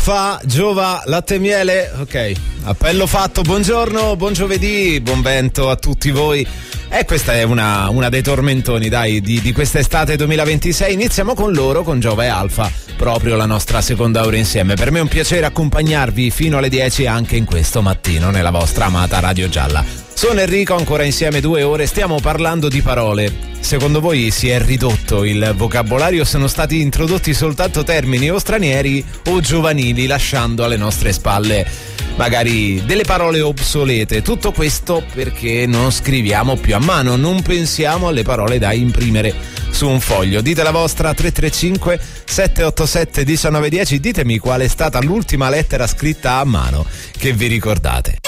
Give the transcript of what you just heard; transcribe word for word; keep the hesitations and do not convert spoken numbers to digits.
Alfa, Giova, latte e miele. Ok, appello fatto. Buongiorno, buon giovedì, buon vento a tutti voi. E questa è una, una dei tormentoni, dai, di, di quest'estate duemilaventisei. Iniziamo con loro, con Giova e Alfa, proprio la nostra seconda ora insieme. Per me è un piacere accompagnarvi fino alle dieci anche in questo mattino nella vostra amata Radio Gialla. Sono Enrico, ancora insieme due ore, stiamo parlando di parole. Secondo voi si è ridotto il vocabolario? Sono stati introdotti soltanto termini o stranieri o giovanili, lasciando alle nostre spalle magari delle parole obsolete? Tutto questo perché non scriviamo più a mano, non pensiamo alle parole da imprimere su un foglio. Dite la vostra, tre tre cinque sette otto sette uno nove uno zero. Ditemi qual è stata l'ultima lettera scritta a mano che vi ricordate.